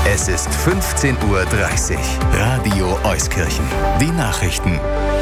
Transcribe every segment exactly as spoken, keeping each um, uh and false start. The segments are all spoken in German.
Es ist fünfzehn Uhr dreißig. Radio Euskirchen. Die Nachrichten.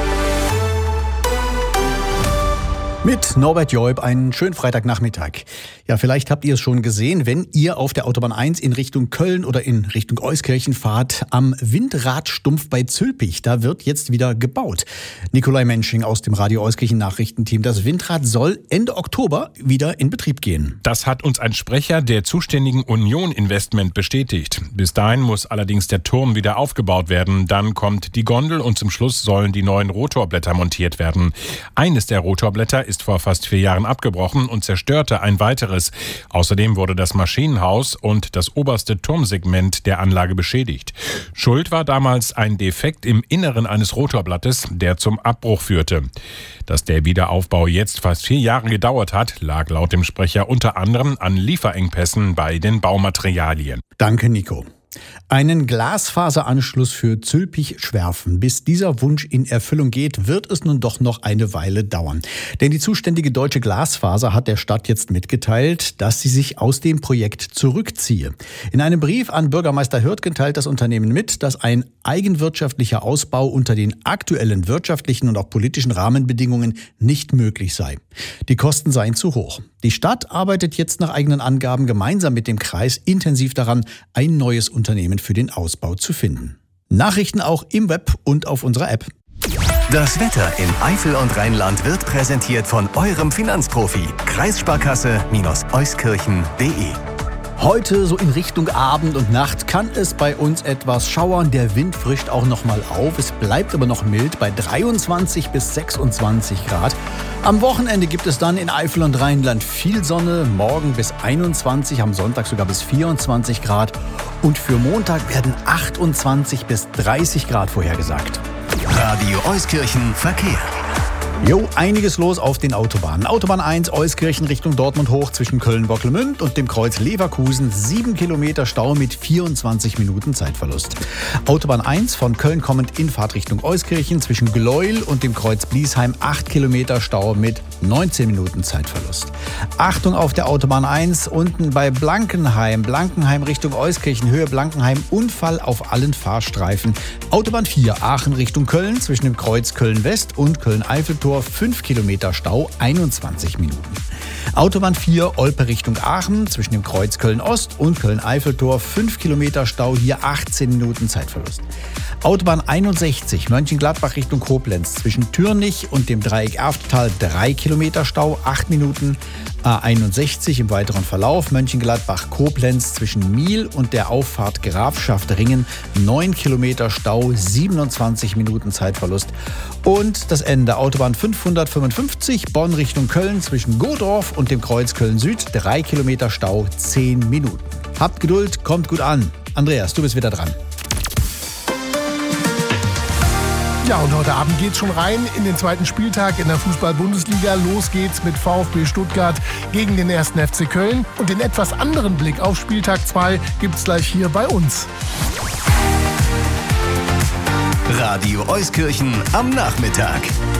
Mit Norbert Joib, einen schönen Freitagnachmittag. Ja, vielleicht habt ihr es schon gesehen, wenn ihr auf der Autobahn eins in Richtung Köln oder in Richtung Euskirchen fahrt, am Windradstumpf bei Zülpich, da wird jetzt wieder gebaut. Nikolai Mensching aus dem Radio Euskirchen Nachrichtenteam. Das Windrad soll Ende Oktober wieder in Betrieb gehen. Das hat uns ein Sprecher der zuständigen Union Investment bestätigt. Bis dahin muss allerdings der Turm wieder aufgebaut werden. Dann kommt die Gondel und zum Schluss sollen die neuen Rotorblätter montiert werden. Eines der Rotorblätter ist vor fast vier Jahren abgebrochen und zerstörte ein weiteres. Außerdem wurde das Maschinenhaus und das oberste Turmsegment der Anlage beschädigt. Schuld war damals ein Defekt im Inneren eines Rotorblattes, der zum Abbruch führte. Dass der Wiederaufbau jetzt fast vier Jahre gedauert hat, lag laut dem Sprecher unter anderem an Lieferengpässen bei den Baumaterialien. Danke, Nico. Einen Glasfaseranschluss für Zülpich-Schwerfen. Bis dieser Wunsch in Erfüllung geht, wird es nun doch noch eine Weile dauern. Denn die zuständige Deutsche Glasfaser hat der Stadt jetzt mitgeteilt, dass sie sich aus dem Projekt zurückziehe. In einem Brief an Bürgermeister Hürtgen teilt das Unternehmen mit, dass ein eigenwirtschaftlicher Ausbau unter den aktuellen wirtschaftlichen und auch politischen Rahmenbedingungen nicht möglich sei. Die Kosten seien zu hoch. Die Stadt arbeitet jetzt nach eigenen Angaben gemeinsam mit dem Kreis intensiv daran, ein neues Unternehmen für den Ausbau zu finden. Nachrichten auch im Web und auf unserer App. Das Wetter in Eifel und Rheinland wird präsentiert von eurem Finanzprofi. Kreissparkasse-Euskirchen punkt de. Heute so in Richtung Abend und Nacht kann es bei uns etwas schauern. Der Wind frischt auch noch mal auf. Es bleibt aber noch mild bei dreiundzwanzig bis sechsundzwanzig Grad. Am Wochenende gibt es dann in Eifel und Rheinland viel Sonne. Morgen bis einundzwanzig, am Sonntag sogar bis vierundzwanzig Grad. Und für Montag werden achtundzwanzig bis dreißig Grad vorhergesagt. Radio Euskirchen Verkehr. Jo, einiges los auf den Autobahnen. Autobahn eins Euskirchen Richtung Dortmund hoch zwischen Köln-Bocklemünd und dem Kreuz Leverkusen. Sieben Kilometer Stau mit vierundzwanzig Minuten Zeitverlust. Autobahn eins von Köln kommend in Fahrtrichtung Euskirchen zwischen Gleuel und dem Kreuz Bliesheim. Acht Kilometer Stau mit neunzehn Minuten Zeitverlust. Achtung auf der Autobahn eins unten bei Blankenheim. Blankenheim Richtung Euskirchen, Höhe Blankenheim. Unfall auf allen Fahrstreifen. Autobahn vier Aachen Richtung Köln zwischen dem Kreuz Köln-West und Köln-Eiffeltor. fünf Kilometer Stau, einundzwanzig Minuten. Autobahn vier Olpe Richtung Aachen zwischen dem Kreuz Köln-Ost und Köln-Eiffeltor. fünf Kilometer Stau, hier achtzehn Minuten Zeitverlust. Autobahn einundsechzig Mönchengladbach Richtung Koblenz zwischen Türnich und dem Dreieck Erfttal. drei Kilometer Stau, acht Minuten. A einundsechzig im weiteren Verlauf Mönchengladbach-Koblenz zwischen Miel und der Auffahrt Grafschaft Ringen. neun Kilometer Stau, siebenundzwanzig Minuten Zeitverlust. Und das Ende Autobahn fünfhundertfünfundfünfzig Bonn Richtung Köln zwischen Godorf und dem Kreuz Köln-Süd. drei Kilometer Stau, zehn Minuten. Habt Geduld, kommt gut an. Andreas, du bist wieder dran. Ja, und heute Abend geht's schon rein in den zweiten Spieltag in der Fußball-Bundesliga. Los geht's mit VfB Stuttgart gegen den ersten F C Köln. Und den etwas anderen Blick auf Spieltag zwei gibt's gleich hier bei uns. Radio Euskirchen am Nachmittag.